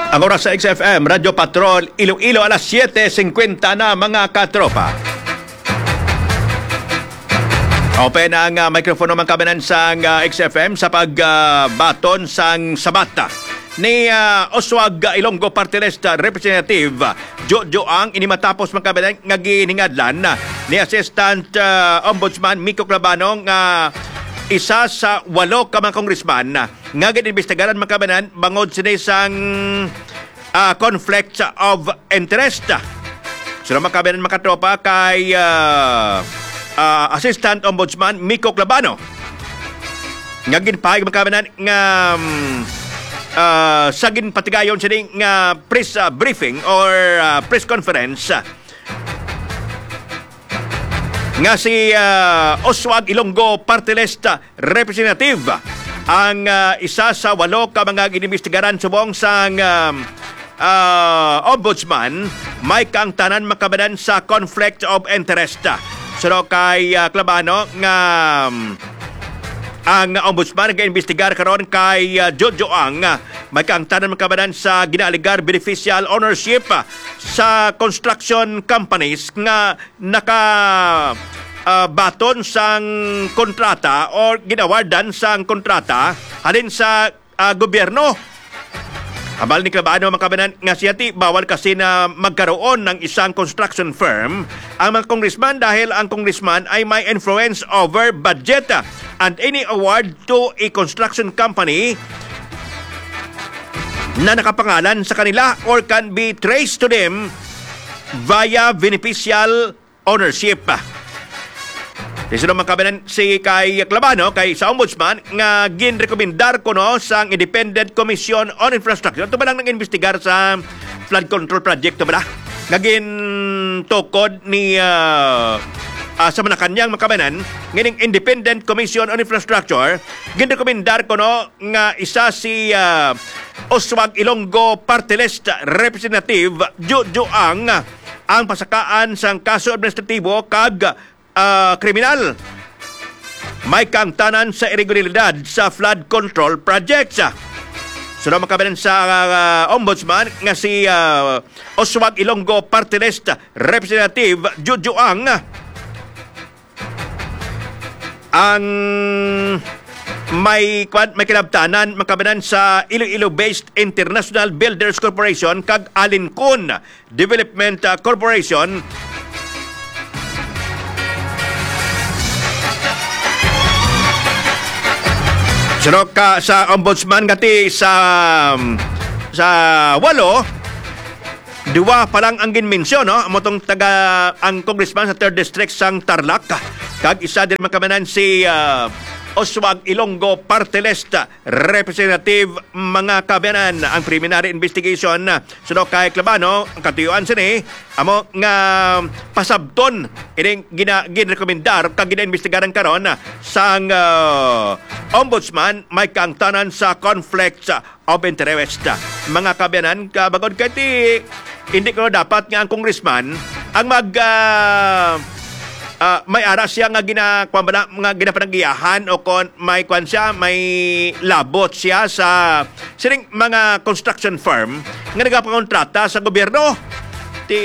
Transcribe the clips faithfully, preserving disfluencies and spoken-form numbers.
Ang oras sa X F M, Radyo Patrol, Iloilo, alas siyete singkwenta na mga katropa. Open ang uh, microphone naman kabanan sa uh, X F M sa pagbaton uh, sang sabata ni uh, Oswag Ilonggo Party List Representative Jojo Ang inimatapos magkabanan nga giningadlan ni Assistant uh, Ombudsman Miko Clabano nga isa sa walo ka mga congressman nga ginimbestigaran magkabanan bangod sila sang uh, conflict of interest. Sila magkabanan makatropa kay uh, uh, Assistant Ombudsman Miko Clabano nga ginpahig magkabanan nga um, uh, sa ginpatigayon sila nga press uh, briefing or uh, press conference nga si uh, Oswag Ilonggo Party List Representative ang uh, isa sa walo ka mga inimbestigaran subong sang uh, uh, ombudsman may kang tanan makabanan sa conflict of interest. So kay uh, Clabano nga um, ang ombudsman nag-imbestigar karon kay uh, Jojo Ang uh, may kaangtanan makabanan sa ginaaligar beneficial ownership uh, sa construction companies nga naka uh, baton sang kontrata or ginawardan sang kontrata halin sa uh, gobyerno. Abal ni Clabano makabanan nga siya ti bawal kasi na magkaroon ng isang construction firm ang mga congressman dahil ang congressman ay may influence over budget and any award to a construction company na nakapangalan sa kanila or can be traced to them via beneficial ownership. Kasi naman kabanan si kay Clabano, kay sa ombudsman, nga ginrekomendar ko no sa Independent Commission on Infrastructure. Ito ba lang nang-investigar sa flood control project? Ito ba na? Nga gintukod ni uh, uh, sa Malacanang makabanan, ngayon Independent Commission on Infrastructure, ginrekomendar ko no nga isa si uh, Oswag Ilonggo Party List Representative Jojo Ang ang pasakaan sang kaso administratibo kag uh, kriminal may kaangtanan sa irregularidad sa flood control projects. So na makabanan sa uh, ombudsman nga si uh, Oswag Ilonggo Party List Representative Jojo Ang ang may may kinabtanan makabanan sa Iloilo-based International Builders Corporation kag Alincon Development Corporation Sino ka sa ombudsman ngati sa sa walo duwa pa lang ang ginmensyon no motong taga ang congressman sa third district sang Tarlac kag isa din makabanan si uh, Oswag Ilonggo Party List Representative mga kabanan ang preliminary investigation suno kay Clabano ang katuyuan sini amo nga pasabton ining gina ginrekomendar kag gina-investigaran karon sang uh, ombudsman may kaangtanan sa conflicts of interest. Mga kabanan kabagod kay ti hindi ko dapat nga ang congressman ang mag uh, Uh, may aras siya nga gina kwambala mga ginapanaggiyahan o kon may kwan siya may labot siya sa sining mga construction firm nga nagapangontrata sa gobyerno ti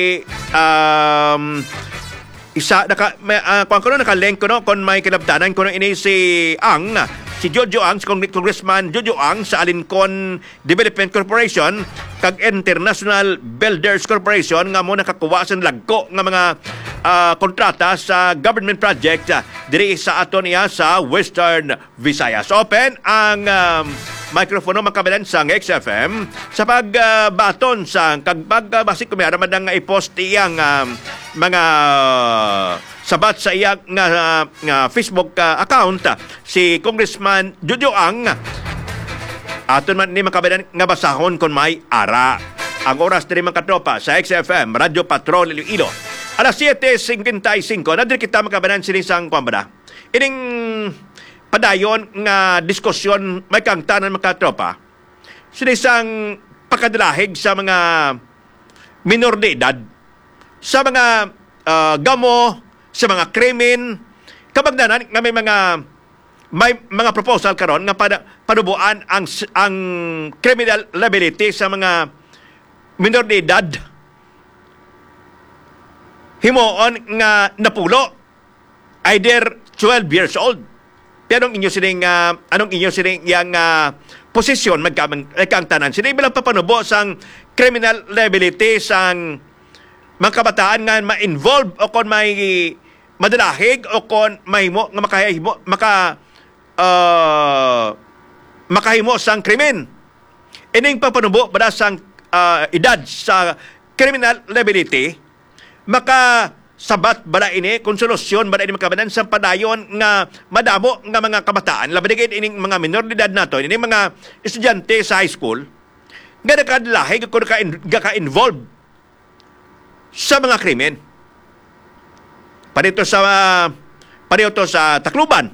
um, isa naka may, uh, kwan ko no naka-link ko no kon may kinabtanan ko no ini si Ang si Jojo Ang, si Congressman Jojo Ang sa Alincon Development Corporation kag International Builders Corporation nga mo nakakuha sa lagko nga mga uh, kontrata sa government project uh, diri sa aton niya sa Western Visayas. Open ang um, microphone makabalan sa X F M sa pagbaton uh, sa kag pagbasik uh, kumara man nga i-post iyang um, mga uh, sabat sa iyang nga, uh, nga Facebook uh, account uh, si Congressman Jojo Ang aton man ni makabalan nga basahon kon may ara. Ang oras diri mga katropa sa X F M Radyo Patrol Iloilo alas siyete singkwenta y singko na diri kita makabanan sinisang kwambada ining padayon nga diskusyon may kaangtanan mga katropa sinisang pakadalahig sa mga minor de edad sa mga uh, gamo sa mga krimen kabagdanan nga may mga may mga proposal karon nga pada, panubuan ang ang criminal liability sa mga minor de edad. Himuon nga napulo either twelve years old. Pero anong inyo sining uh, anong inyo sining yang uh, posisyon magkamang kang tanan sila bilang papanubo sang criminal liability sang mga kabataan nga ma-involve o kon may madalahig o kon mahimo nga makahimo maka uh, makahimo sang krimen. Ining papanubo bada sang uh, edad sa criminal liability maka sabat bala ini konsolusyon bala ini makabanan sa padayon nga madamo nga mga kabataan labi gid ining mga minor de edad nato ini mga estudyante sa high school nga nakadlahi kung ka-involve sa mga krimen. Parito sa parito sa Tacloban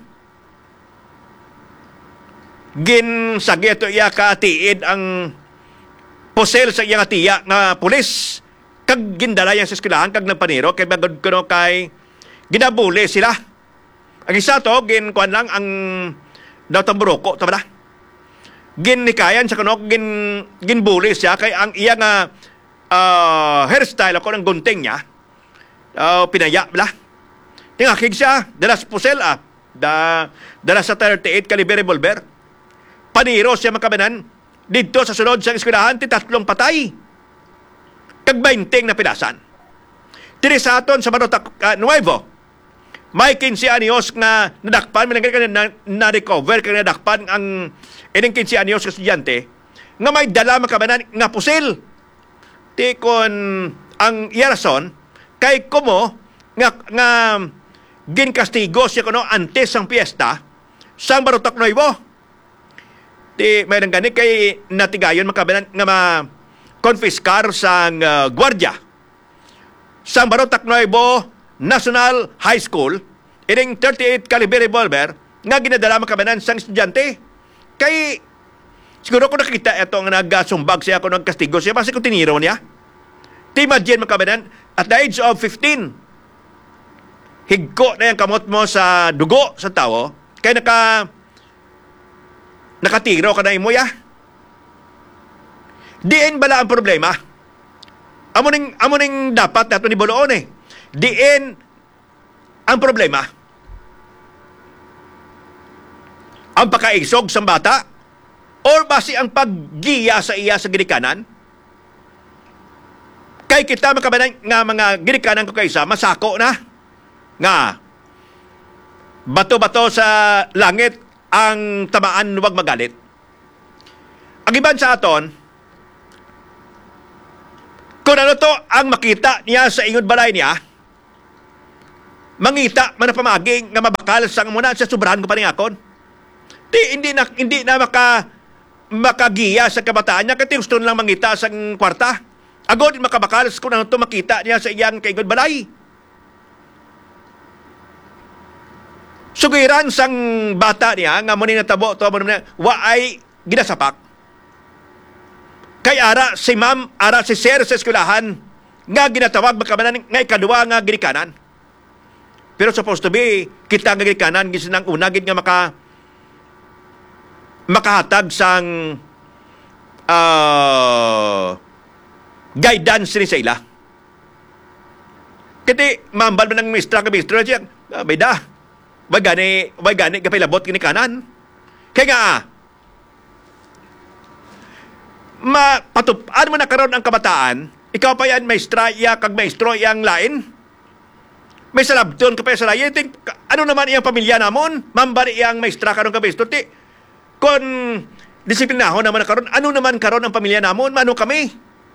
gin sagito iya ka tiid ang posel sa iya nga tiya nga pulis kag gindalayan sa eskwelahan kag nagpaniro kay bagod kuno kay ginabuli sila. Ang isa to gin kuan lang ang daw tamburoko ta ba? Gin nikayan sa kuno gin ginbuli siya kay ang iya nga uh, hairstyle ako ng gunting niya. Uh, pinaya bla. Tingakig siya dala sa pusel ah. Da dala sa thirty-eight caliber revolver. Paniro siya makabanan didto sa sulod sa eskwelahan ti tatlong patay. Kag bainting na pilasan. Diri sa aton sa Marotac uh, Nuevo, may quince anyos nga nadakpan, may ka na, na-recover, kaya nadakpan ang ining quince anyos ka estudyante, nga may dala makabanan nga pusil. Ti kon ang iyarason, kay kumo, nga, nga ginkastigo siya kuno antes ang piyesta, sa Marotac Nuevo. Ti may nang gani kay natigayon makabanan nga ma konfiskar sang uh, gwardiya sa Marotac Nuevo National High School ining thirty-eight caliber revolver nga ginadala makabanan sang estudyante. Kay siguro ko nakita ito nga nagasumbag siya kung nagkastigo siya basta kung tiniro niya. Imagine makabanan at the age of fifteen higko na yung kamot mo sa dugo sa tao kay naka nakatiro ka na imo ya. Diin bala ang problema. Amo ning amo ning dapat nato ni boloon eh. Diin ang problema. Ang pakaisog sa bata or basi ang paggiya sa iya sa ginikanan. Kay kita makabanan nga mga ginikanan ko kaysa masako na nga bato-bato sa langit ang tamaan wag magalit. Ang iban sa aton kung ano to ang makita niya sa ingod balay niya, mangita man na pamaging nga mabakal sang muna sa sobrahan ko pa ni akon. Di hindi na hindi na maka makagiya sa kabataan niya kay gusto lang mangita sang kwarta. Agod makabakal kung ano to makita niya sa iyang kaingod balay. Sugiran sang bata niya nga mo ni natabo to mo na wa ay ginasapak. Kay ara si ma'am, ara si sir sa eskwelahan nga ginatawag makabanan nga ikaduwa nga ginikanan. Pero supposed to be, kita nga ginikanan gisinang una gid nga maka makahatag sang uh, guidance ni sa ila. Kiti mambal man ng mistra ka mistra siya, ah, may da. Way gani, way gani kapilabot ginikanan. Kaya nga ah, mapatupad mo na karon ang kabataan, ikaw pa yan maestra, iya kag maestro iyang lain. May salabton ka pa sa lain. Ano naman iyang pamilya namon? Mambari iyang maestra karon ka maestro. Ti, kung disiplinahon naman na karon, ano naman karon ang pamilya namon? Mano kami?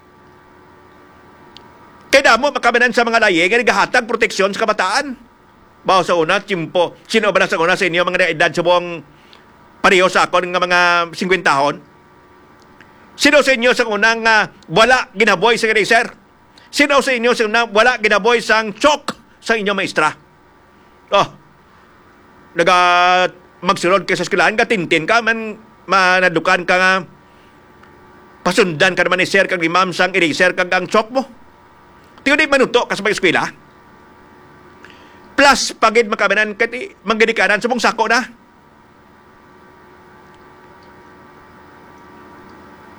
Kaya mo makabanan sa mga layi, nga nagahatag proteksyon sa kabataan. Bawa sa una, timpo, sino ba na sa una sa inyo mga edad sa buong pareho sa akon nga mga singkwentahon? Sino sa inyo sa unang uh, wala ginaboy sa eraser? Sino sa inyo sa unang wala ginaboy sang chok sa inyong maestra? Oh, naga magsulod ka sa eskwelahan ka, tintin ka, man manadukan ka nga, pasundan ka naman ni sir kag ni ma'am sang eraser kag ang chok mo. Tiyo di manuto ka sa pag-eskwela. Plus, pagid makabanan kati manggadikanan sa mong sako na.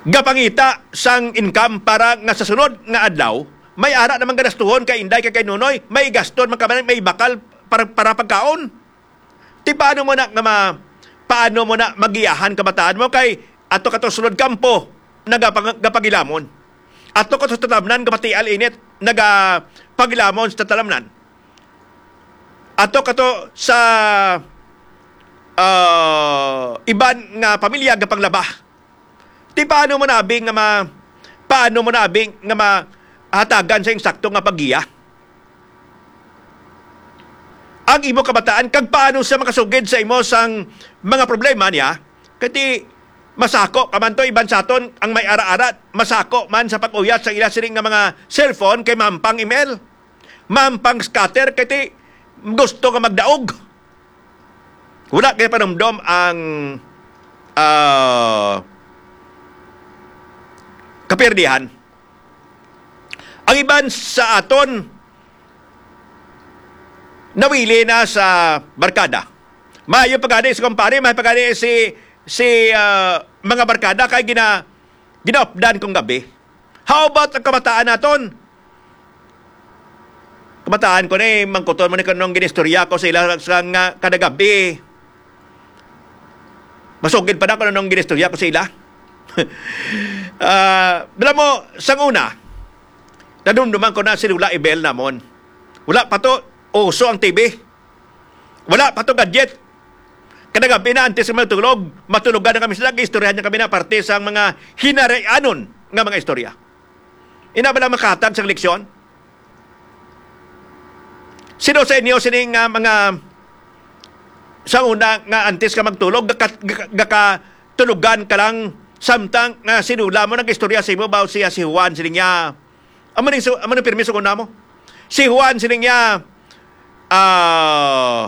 gapangita sang income para nga sa sunod nga adlaw, may ara naman ganastuhon kay Inday kay kay Nunoy, may gaston man kabanan, may bakal para, para pagkaon. Ti paano mo na nga ma, paano mo na magiyahan kabataan mo kay ato kato sunod kampo nagapagilamon. Ato kato sa talamnan kapatial init nagapagilamon sa talamnan. Ato kato sa uh, iban nga pamilya gapaglaba. Ti paano mo nabing nga ma, paano mo nabing nga ma hatagan sa insakto nga paggiya? Ang imo kabataan, kag paano sa makasugid sa imo sang mga problema niya, kati masako kaman to iban saton ang may ara-ara, masako man sa pag-uyat sa ila siring nga mga cellphone kay mampang email, mampang scatter, kati gusto nga magdaog. Wala kay panumdom ang uh, kapirdihan. Ang iban sa aton, nawili na sa barkada. Mayo pagani si kumpare, may pagani si si uh, mga barkada kay gina ginaupdan kong gabi. How about ang kamataan naton? Kamataan ko ni mangkuton mo ni kanong ginistorya ko sa ila sa nga kada gabi. Masugid pa na ko nung ginistorya ko sa ila. uh, Dala mo, sang una, nadumduman ko na si Lula Ibel namon. Wala pa to uso ang T V. Wala pa to gadget. Kada gabi na antes sa matulog, matulugan na kami sila, istoryahan niya kami na parte sa mga hinarayanon nga mga istorya. Ina ba lang makatag sa leksyon? Sino sa inyo sining uh, mga sa una nga antes ka magtulog, gaka, gaka, gaka tulugan ka lang samtang nga uh, sinula mo nag-istorya sa imo ba siya si Juan sining niya. Amo ning amo ning permiso ko namo. Si Juan sining niya ah uh,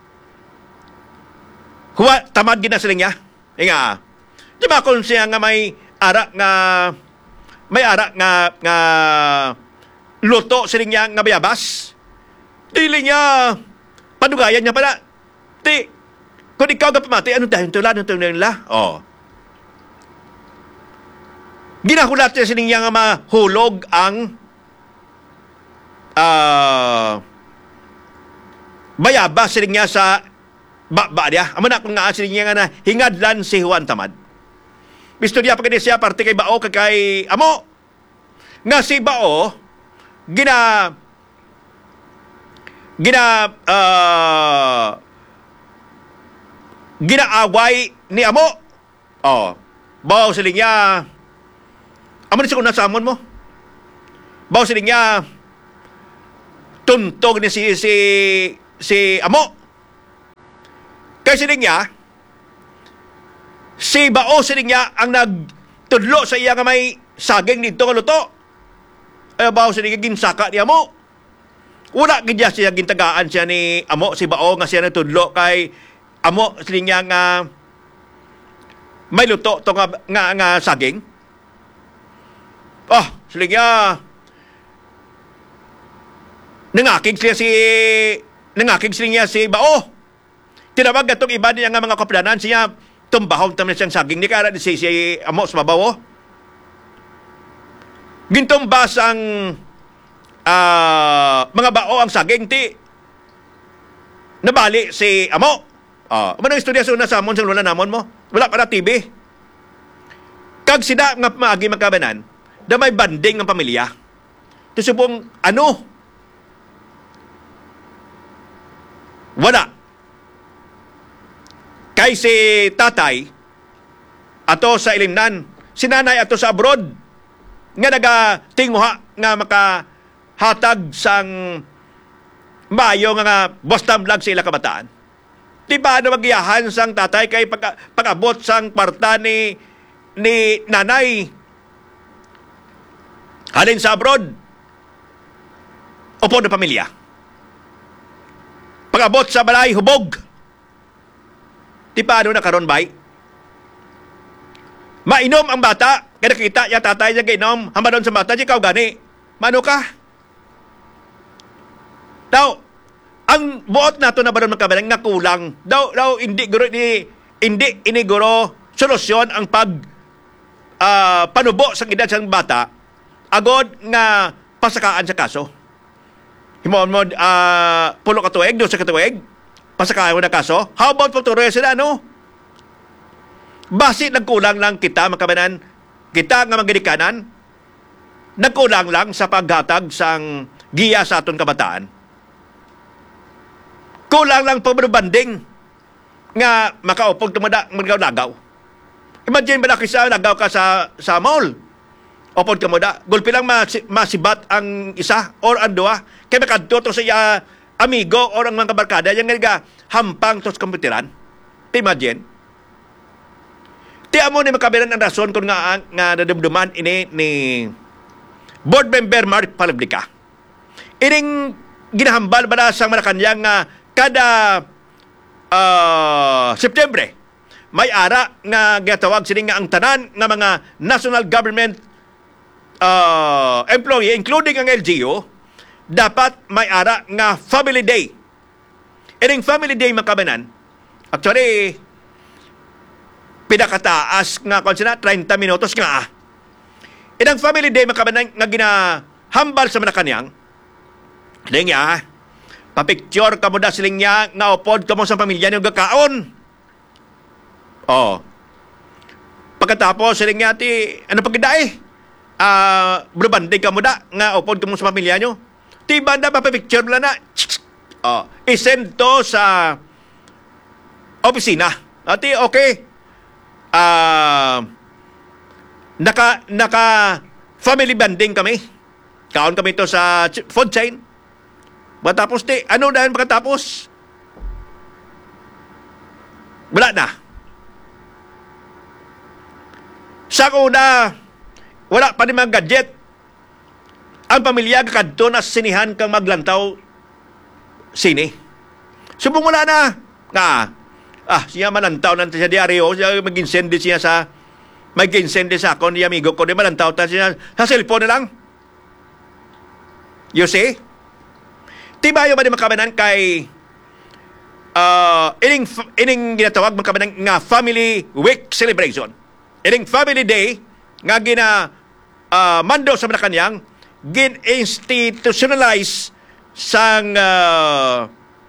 Juan tamad gina sining niya. Inga. Di ba kung siya nga may ara nga may ara nga nga luto sining niya nga bayabas. Dili niya padugayan niya pala. Ti kung ikaw ka pamati, ano dahil tulad ng tulad nila? Oh. Ginahulat niya sining niya nga mahulog ang uh, bayabas sining niya sa ba niya. Amo na kung nga sining niya nga na hingadlan si Juan Tamad. Istorya pa kini siya parte kay Bao kay amo. Nga si Bao gina gina uh, ginaaway ni amo. Oh, Bao siling niya amo ni sa nasa amon mo. Bao siling niya tuntog ni si si si amo. Kay siling niya si Bao siling niya ang nagtudlo sa iya nga may saging dito nga luto. Ay Bao siling niya ginsaka ni amo. Wala gid siya gintagaan siya ni amo si Bao nga siya nagtudlo kay amo siling niya nga may luto to nga nga, nga saging. Oh, siling niya nangakig siya si nangakig siling niya si Bao. Tinawag atong iba niya nga mga kaplanan siya tumbahom taman siyang saging ni kara si si amo sa mabawo. Gintumbas ang uh, mga bao ang saging ti nabali si amo. Ah, uh, manang istorya sa una sa amon sa luna namon mo. Wala pa na T V. Kag sida nga maagi magkabanan, da may banding ang pamilya. Tusubong ano? Wala. Kay si tatay ato sa ilimnan, si nanay ato sa abroad nga nagatinguha nga makahatag sang mayo nga nga bostam vlog sa ila kabataan. Di ba na magiyahan sang tatay kay pag, pag-abot sang kwarta ni ni nanay halin sa abroad upo na pamilya. Pag-abot sa balay hubog. Di paano na karon bay? Mainom ang bata, kaya nakita ya tatay niya gainom, hamadon sa bata, di ikaw gani. Mano ka? Daw, ang buot nato na ba ng kabalang nga kulang? Daw, daw, hindi guro, ni, hindi iniguro solusyon ang pag uh, ah, panubo sa edad sang bata agod nga pasakaan sa kaso. Himon mo ah, pulo ka tuig, dos ka tuig, pasakaan mo na kaso. How about pagtuloy sila, no? Basi nagkulang lang kita, makabanan, kita nga magidikanan, nagkulang lang sa paghatag sang giya sa aton kabataan. Kulang lang pabanding nga makaupog tumada magaw-lagaw. Imagine ba na kisa nagaw ka sa sa mall? Upod ka mo da. Gulpi lang masi, masibat ang isa or ang dua. Kaya makadto to sa iya amigo or ang mga barkada. Yung nga hampang to sa komputeran. Imagine. Ti amo ni makabilan ang rason kung nga, nga nadumduman ini ni board member Mark Palablica. Ining ginahambal ba na sa Malacanang nga kada uh, September may ara nga gatawag sila nga ang tanan nga mga national government uh, employee, including ang L G U, dapat may ara nga family day. Ining family day makabanan, actually, pinakataas nga kung sina, thirty minutos nga ah. Inang family day makabanan nga ginahambal sa Malacanang, hindi nga, papicture ka mo da siling niya, nga upod ka mo sa pamilya niyo gakaon. Oh. Pagkatapos, siling niya, ti, ano pagkida eh? Ah, uh, blubandi ka mo da, nga upod ka mo sa pamilya niyo. Ti banda, papapicture mo na, oh, isend to sa opisina. Ati, okay. Ah, uh, naka, naka, family banding kami. Kaon kami to sa food chain. Matapos ti, ano dahil makatapos? Wala na. Sa una, wala pa ni mga gadget. Ang pamilya kadto na sinihan kang maglantaw sini. Subong wala na. Nga, ah, siya malantaw na sa diaryo, siya mag-insende siya sa, mag-insende sa ako ni amigo ko, di malantaw ta siya sa cellphone na lang. You see? Tibayo ba di makabanan kay uh, ining, ining ginatawag makabanan nga family week celebration. Ining family day nga gina uh, mando sa Malacanang gin-institutionalize sang uh,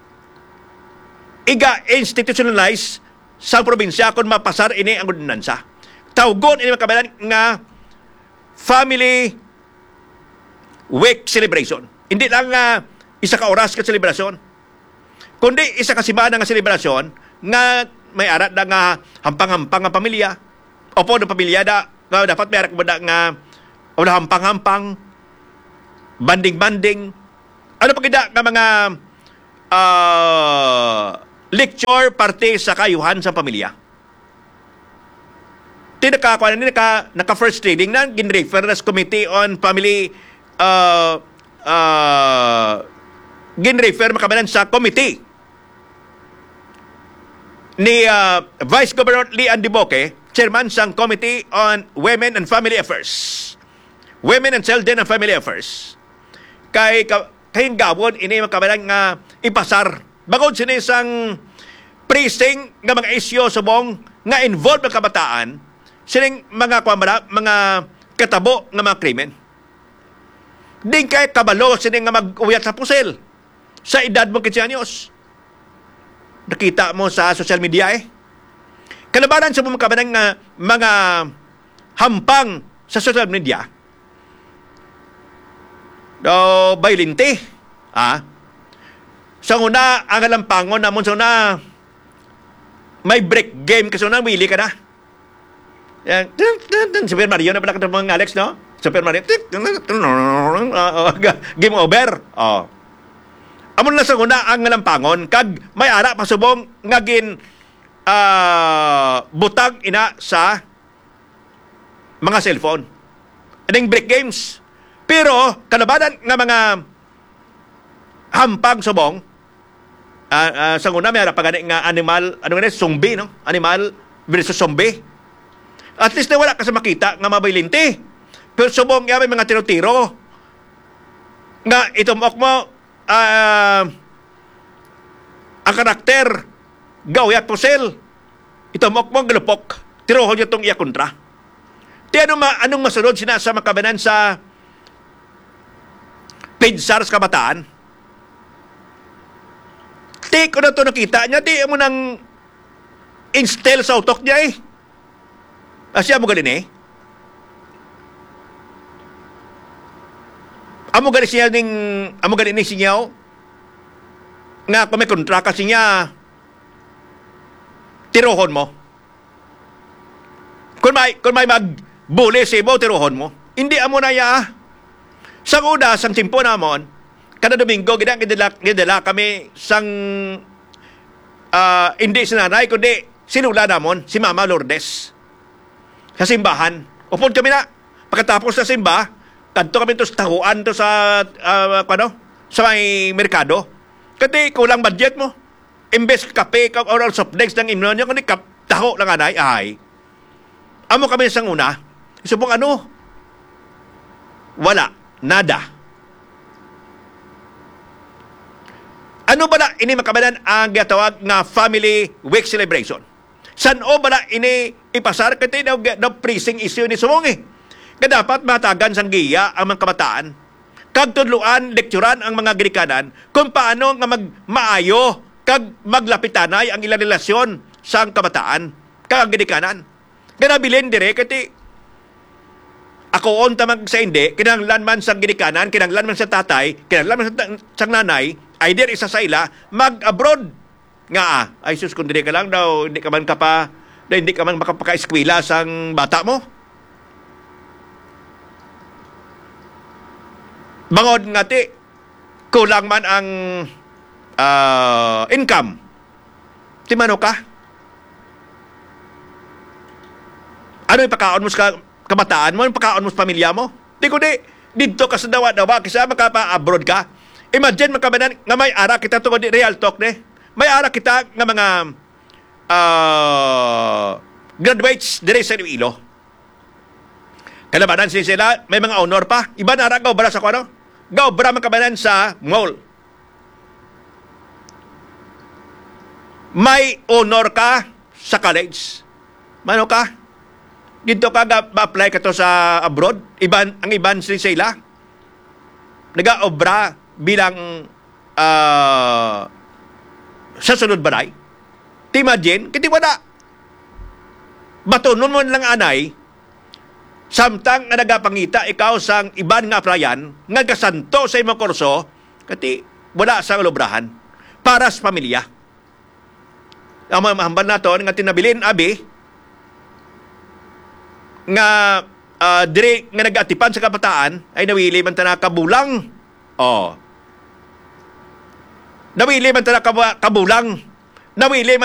iga-institutionalize sang probinsya kung mapasar ini ang ordinansa. Tawgon ini makabanan nga family week celebration. Hindi lang nga uh, isa ka oras ka selebrasyon. Kundi isa ka simana nga selebrasyon nga may arat na nga hampang-hampang ang pamilya. Opo ng pamilya da, nga dapat may arat mo da nga o hampang-hampang, banding-banding. Ano pa kita nga mga uh, lecture party sa kayuhan sa pamilya. Tinakakuan na naka, naka first reading na gin-refer na sa Committee on Family uh, uh, gin-refer makabanan sa committee ni uh, Vice Governor Lee Andiboke, chairman sang Committee on Women and Family Affairs. Women and Children and Family Affairs. Kay kahin gawon ini makabanan nga ipasar. Bagod sini sang precinct nga mga isyu subong nga involved ang kabataan, sining mga kwamara, mga katabo nga mga krimen. Din kay kabalo sini nga mag-uyat sa pusel. Sa edad mo kitsi anyos. Nakita mo sa social media eh. Kalabanan sa mga kabanang nga mga hampang sa social media. Do baylinte. Ah. Sa una, ang alampangon namon sa una, may break game kasi una, wili ka na. Yan. Super Mario na pala ka mga Alex, no? Super Mario. Game over. Oh. Amon na sa una ang ngalampangon, kag may ara pasubong ngagin uh, butag ina sa mga cellphone. Aning break games. Pero, kalabanan nga mga hampang subong, uh, uh, sa una may ara pagani nga animal, ano nga zombie, no? Animal versus zombie. At least na wala ka sa makita nga mabaylinti. Pero subong nga may mga tiro-tiro. Nga itumok mo, Uh, ang karakter gawyak pusel ito mok mong galupok tirohon niya itong iya kontra Ti ano ma, anong masunod sina sa makabanan sa PIDSAR sa kabataan? Ti ko na to nakita niya, di mo nang instill sa utok niya eh. Asya mo ganin eh. Amo ganin siya ning, amo ganin ni sinyaw, nga kung may kontraka siya, tirohon mo. Kung may, kung may mag-bully si mo, tirohon mo. Hindi amo na ya. Sa una, sang simpo namon, kada Domingo, gina, gidala, gidala kami sang, uh, hindi si nanay, kundi sinula namon, si Mama Lourdes. Sa simbahan. Upod kami na. Pagkatapos na simba, kanto kami to sa tahuan to sa, uh, ano, sa may merkado. Kasi kulang budget mo. Imbes kape or soft drinks ng imnon nyo, kundi taho lang anay, ay. Amo kami sa una, isubong ano? Wala. Nada. Ano ba na ini makabanan ang gatawag nga Family Week Celebration? San o ba na ini ipasar? Kasi daw, daw pressing issue ni Sumong eh. Kaya dapat matagan sang giya ang mga kabataan. Kag tudluan, lekturan ang mga ginikanan kung paano nga magmaayo kag maglapitanay ang ilang relasyon sa kabataan kag ginikanan. Kaya nabilin dire, kasi ako on tamang sa hindi, kinanglan man sa ginikanan, kinanglan man sa tatay, kinanglan man sa, sa nanay, either isa sa ila, mag-abroad. Nga ah, ay sus, kung dire ka lang daw, hindi ka man ka pa, daw, hindi ka man makapaka-eskwela sang bata mo. Bangod nga ti, kulang man ang uh, income. Ti mano ka? Ano yung pakaon mo sa kabataan mo? Yung pakaon mo sa pamilya mo? Di ko di, dito ka sa dawa-dawa, kasi makapa-abroad ka. Imagine makabanan nga may ara kita tungod di real talk ne. May ara kita nga mga uh, graduates dire sa Iloilo. Kalabanan sila sila, may mga honor pa. Iba na ara gaw bara sa kuano? Gaw bara makabanan sa mall. May honor ka sa college. Mano ka? Dito ka ma-apply ka to sa abroad. Iban, ang iban sila. Nag-obra bilang uh, sa sunod balay. Imagine, kiti wala. Batunon mo lang anay, samtang nga nagapangita ikaw sang iban nga applyan, nga kasanto sa imong kurso, kati wala sa lubrahan para sa pamilya. Ang mga mahambal nato, nga tinabilin, abi, nga uh, dire nga nag-atipan sa kabataan, ay nawili man ta na kabulang. Oh. Nawili man ta na kabulang. Nawili man